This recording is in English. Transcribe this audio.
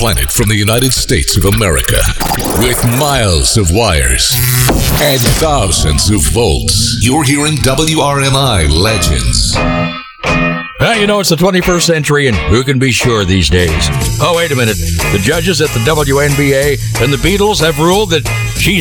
planet from the United States of America. With miles of wires and thousands of volts, you're hearing WRMI Legends. Well, you know, it's the 21st century, and who can be sure these days? Oh, wait a minute. The judges at the WNBA and the Beatles have ruled that she's